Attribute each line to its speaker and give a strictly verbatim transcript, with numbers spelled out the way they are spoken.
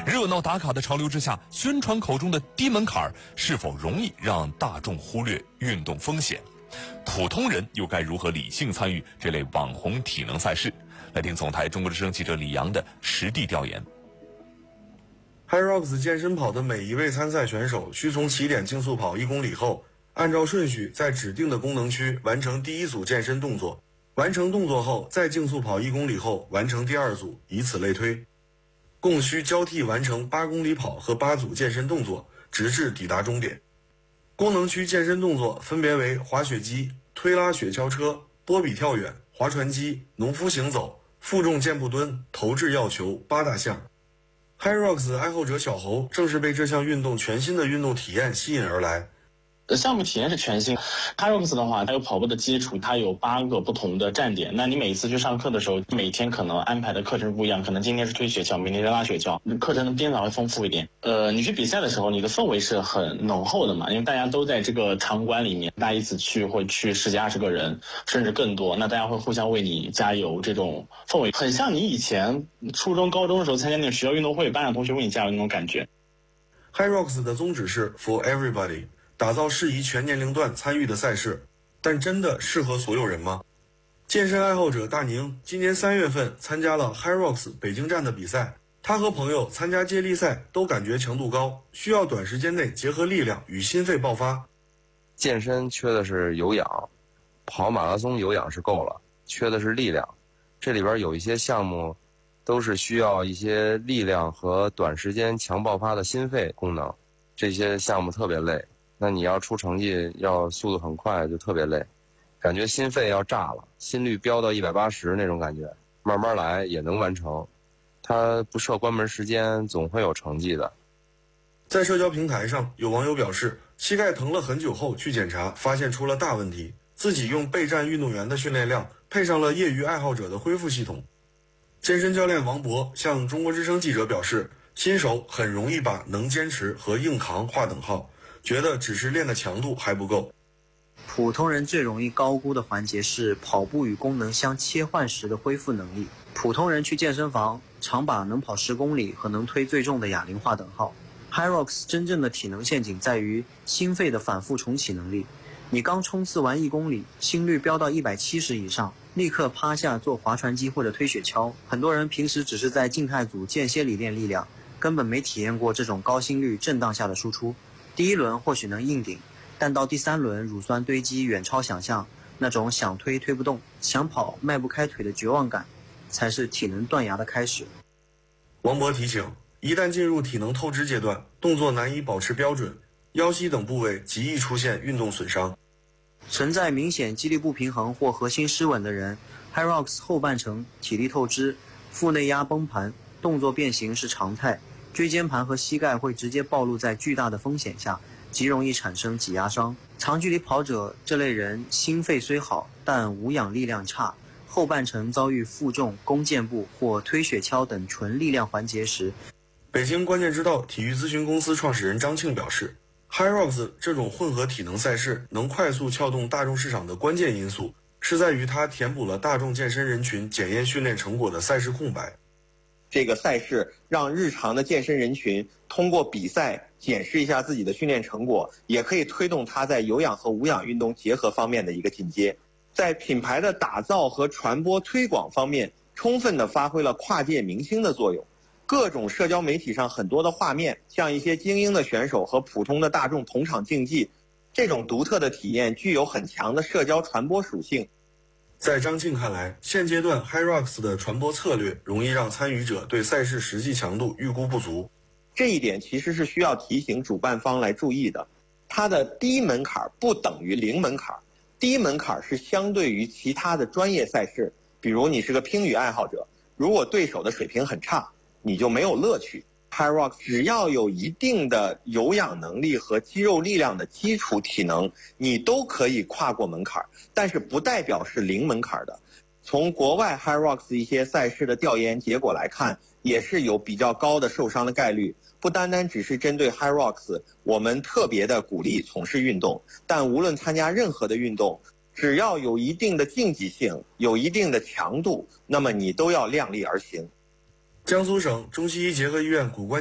Speaker 1: 热闹打卡的潮流之下，宣传口中的低门槛是否容易让大众忽略运动风险？普通人又该如何理性参与这类网红体能赛事？来听总台中国之声记者李阳的实地调研。
Speaker 2: HYROX 健身跑的每一位参赛选手需从起点竞速跑一公里后，按照顺序在指定的功能区完成第一组健身动作，完成动作后再竞速跑一公里后完成第二组，以此类推，共需交替完成八公里跑和八组健身动作，直至抵达终点。功能区健身动作分别为滑雪机、推拉雪橇车、波比跳远、划船机、农夫行走、负重箭步蹲、投掷药球八大项。HYROX 爱好者小侯正是被这项运动全新的运动体验吸引而来。
Speaker 3: 项目体验是全新 HYROX 的话，它有跑步的基础，它有八个不同的站点。那你每次去上课的时候，每天可能安排的课程不一样，可能今天是推雪橇，明天是拉雪橇，课程的编导会丰富一点。呃，你去比赛的时候，你的氛围是很浓厚的嘛，因为大家都在这个场馆里面，大家一起去会去十几二十个人，甚至更多。那大家会互相为你加油，这种氛围很像你以前初中、高中的时候参加那种学校运动会，班上同学为你加油那种感觉。
Speaker 2: HYROX 的宗旨是 For Everybody。打造适宜全年龄段参与的赛事，但真的适合所有人吗？健身爱好者大宁今年三月份参加了 HYROX 北京站的比赛，他和朋友参加接力赛都感觉强度高，需要短时间内结合力量与心肺爆发。
Speaker 4: 健身缺的是有氧，跑马拉松有氧是够了，缺的是力量。这里边有一些项目都是需要一些力量和短时间强爆发的心肺功能，这些项目特别累。那你要出成绩要速度很快，就特别累，感觉心肺要炸了，心率飙到一百八十那种感觉，慢慢来也能完成。它不设关门时间，总会有成绩的。
Speaker 2: 在社交平台上，有网友表示，膝盖疼了很久后去检查，发现出了大问题，自己用备战运动员的训练量配上了业余爱好者的恢复系统。健身教练王博向中国之声记者表示，新手很容易把能坚持和硬扛划等号，觉得只是练的强度还不够。
Speaker 5: 普通人最容易高估的环节是跑步与功能相切换时的恢复能力。普通人去健身房常把能跑十公里和能推最重的哑铃划等号。HYROX 真正的体能陷阱在于心肺的反复重启能力。你刚冲刺完一公里，心率飙到一百七十以上，立刻趴下做划船机或者推雪橇。很多人平时只是在静态组间歇里练力量，根本没体验过这种高心率震荡下的输出。第一轮或许能硬顶，但到第三轮乳酸堆积远超想象，那种想推推不动，想跑迈不开腿的绝望感，才是体能断崖的开始。
Speaker 2: 王博提醒，一旦进入体能透支阶段，动作难以保持标准，腰膝等部位极易出现运动损伤。
Speaker 5: 存在明显肌力不平衡或核心失稳的人， HYROX 后半程体力透支，腹内压崩盘，动作变形是常态。椎间盘和膝盖会直接暴露在巨大的风险下，极容易产生挤压伤。长距离跑者这类人心肺虽好，但无氧力量差，后半程遭遇负重、弓箭步或推雪橇等纯力量环节时，
Speaker 2: 北京关键之道体育咨询公司创始人张庆表示， HYROX 这种混合体能赛事能快速撬动大众市场的关键因素，是在于它填补了大众健身人群检验训练成果的赛事空白。
Speaker 6: 这个赛事让日常的健身人群通过比赛检视一下自己的训练成果，也可以推动他在有氧和无氧运动结合方面的一个进阶。在品牌的打造和传播推广方面，充分地发挥了跨界明星的作用。各种社交媒体上很多的画面，像一些精英的选手和普通的大众同场竞技，这种独特的体验具有很强的社交传播属性。
Speaker 2: 在张庆看来，现阶段 HYROX 的传播策略容易让参与者对赛事实际强度预估不足。
Speaker 6: 这一点其实是需要提醒主办方来注意的。它的低门槛不等于零门槛，低门槛是相对于其他的专业赛事，比如你是个乒羽爱好者，如果对手的水平很差，你就没有乐趣。HYROX 只要有一定的有氧能力和肌肉力量的基础体能，你都可以跨过门槛，但是不代表是零门槛的。从国外 HYROX 一些赛事的调研结果来看，也是有比较高的受伤的概率。不单单只是针对 HYROX， 我们特别的鼓励从事运动，但无论参加任何的运动，只要有一定的竞技性，有一定的强度，那么你都要量力而行。
Speaker 2: 江苏省中西医结合医院骨关